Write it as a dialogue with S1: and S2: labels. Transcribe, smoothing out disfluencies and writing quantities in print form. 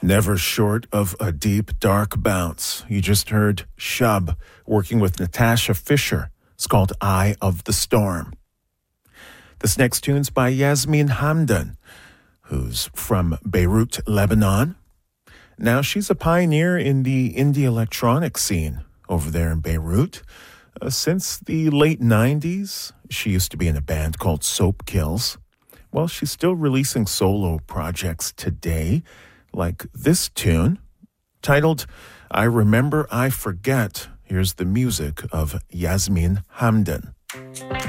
S1: Never short of a deep, dark bounce. You just heard Shub working with Natasha Fisher. It's called Eye of the Storm. This next tune's by Yasmin Hamdan, who's from Beirut, Lebanon. Now, she's a pioneer in the indie electronic scene over there in Beirut. Since the late 90s, she used to be in a band called Soap Kills. Well, she's still releasing solo projects today, like this tune, titled I Remember I Forget. Here's the music of Yasmin Hamdan.